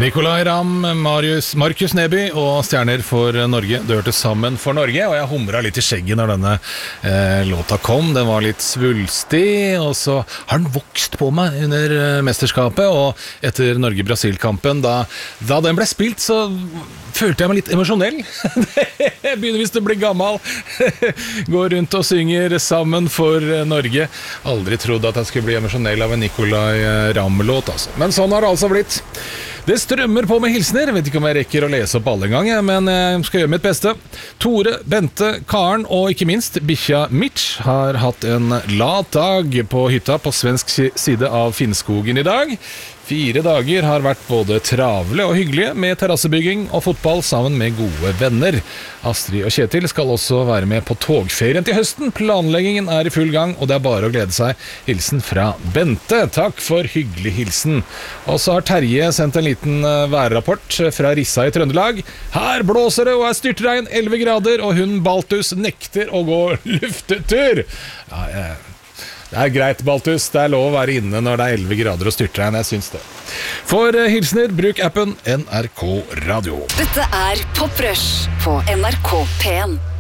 Nicolai Ramm, Markus Neby og Stjerner for Norge. Det hørte sammen for Norge, og jeg humret litt i skjegget når denne låta kom. Den var litt svulstig, og så har den vokst på meg under mesterskapet, og etter Norge-Brasil-kampen, da den ble spilt, så følte jeg meg litt emosjonell. Jeg begynner visst å bli gammel. Går rundt og synger sammen for Norge. Aldri trodd at jeg skulle bli emosjonell av en Nicolai Ramm-låt, altså. Men sånn har det altså blitt. Det strømmer på med hilsener. Jeg vet ikke om jeg rekker å lese opp alle en gang, men jeg skal gjøre mitt beste. Tore, Bente, Karen og ikke minst bikkja Mitch har hatt en lat dag på hytta på svensk side av Finnskogen i dag. 4 dager har vært både travle og hyggelige med terrassebygging og fotball sammen med gode venner. Astrid og Kjetil skal også være med på togferien til høsten. Planleggingen er i full gang, og det er bare å glede seg. Hilsen fra Bente. Takk for hyggelig hilsen. Og så har Terje sendt en liten værrapport fra Rissa i Trøndelag. Her blåser det og er styrtregn, 11 grader, og hun Baltus nekter å gå luftetur. Det er greit, Baltus. Det er lov å være inne når det er 11 grader og styrtregn. Jeg syns det. For hilsener, bruk appen NRK Radio. Dette er Pop Rush på NRK P1.